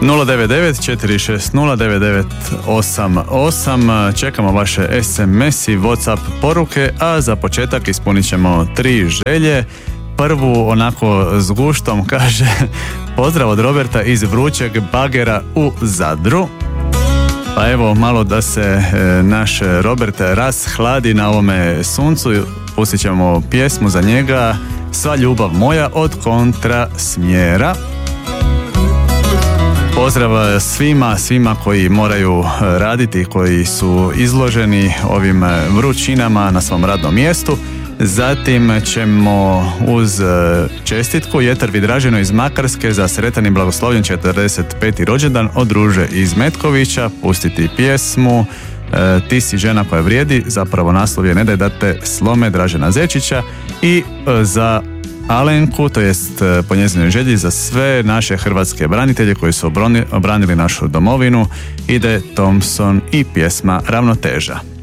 099-460-9988. Čekamo vaše SMS i WhatsApp poruke, a za početak ispunit ćemo 3 želje. Prvu onako s guštom kaže: pozdrav od Roberta iz vrućeg bagera u Zadru. Pa evo, malo da se naš Robert rashladi na ovome suncu, pustit ćemo pjesmu za njega, Sva ljubav moja od Kontrasmjera. Pozdrav svima koji moraju raditi, koji su izloženi ovim vrućinama na svom radnom mjestu. Zatim ćemo uz čestitku Jetar Draženo iz Makarske za sretan i blagoslovljen 45. rođendan od Ruže iz Metkovića pustiti pjesmu Ti si žena koja vrijedi, zapravo naslov je Ne daj da te slome, Dražena Zečića. I za Alenku, to jest po njezinoj želji, za sve naše hrvatske branitelje koji su obranili našu domovinu, ide Thompson i pjesma Ravnoteža.